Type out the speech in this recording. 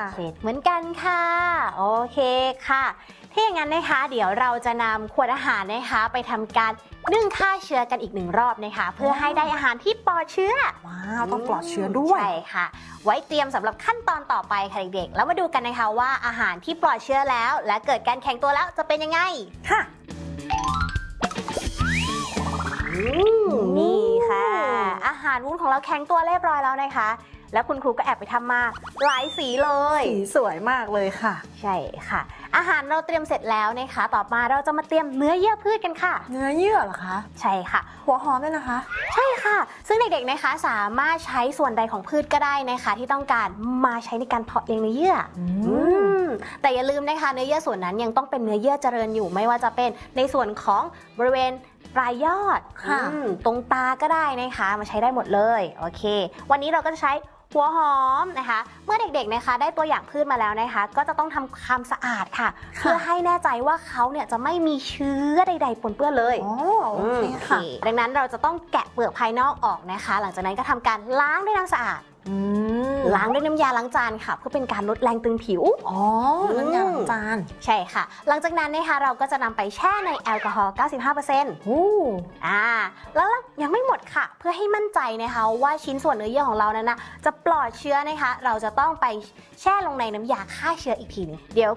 เศษเหมือนกันค่ะโอเคค่ะถ้าอย่างนั้นนะคะเดี๋ยวเราจะนำขวดอาหารนะคะไปทำการนึ่งฆ่าเชื้อกันอีก1 รอบนะคะเพื่อให้ได้อาหารที่ปลอดเชื้อว้าวต้องปลอดเชื้อด้วยใช่ค่ะไว้เตรียมสำหรับขั้นตอนต่อไปค่ะเด็กๆแล้วมาดูกันนะคะว่าอาหารที่ปลอดเชื้อแล้วและเกิดการแข็งตัวแล้วจะเป็นยังไงค่ะนี่ค่ะอาหารวุ้นของเราแข็งตัวเรียบร้อยแล้วนะคะแล้วคุณครูก็แอบไปทำมาหลายสีเลยสีสวยมากเลยค่ะใช่ค่ะอาหารเราเตรียมเสร็จแล้วนะคะต่อมาเราจะมาเตรียมเนื้อเยื่อพืชกันค่ะเนื้อเยื่อเหรอคะใช่ค่ะหัวหอมด้วยนะคะใช่ค่ะซึ่งเด็กๆนะคะสามารถใช้ส่วนใดของพืชก็ได้นะคะที่ต้องการมาใช้ในการเพาะเลี้ยงเนื้อเยื่อแต่อย่าลืมนะคะเนื้อเยื่อส่วนนั้นยังต้องเป็นเนื้อเยื่อเจริญอยู่ไม่ว่าจะเป็นในส่วนของบริเวณปลายยอดตรงตาก็ได้นะคะมาใช้ได้หมดเลยโอเควันนี้เราก็จะใช้หัวหอมนะคะเมื่อเด็กๆนะคะได้ตัวอย่างพืชมาแล้วนะคะก็จะต้องทำความสะอาดค่ะเพื่อให้แน่ใจว่าเขาเนี่ยจะไม่มีเชื้อใดๆปนเปื้อนเลยโอเคค่ะดังนั้นเราจะต้องแกะเปลือกภายนอกออกนะคะหลังจากนั้นก็ทำการล้างด้วยน้ำสะอาดล้างด้วยน้ำยาล้างจานค่ะเพื่อเป็นการลดแรงตึงผิวน้ำยาล้างจานใช่ค่ะหลังจากนั้นนะคะเราก็จะนำไปแช่ในแอลกอฮอล์ 95% แล้วยังไม่หมดค่ะเพื่อให้มั่นใจนะคะว่าชิ้นส่วนเนื้อเยื่อของเรานั้นนะจะปลอดเชื้อนะคะเราจะต้องไปแช่ลงในน้ำยาฆ่าเชื้ออีกทีนึงเดี๋ยว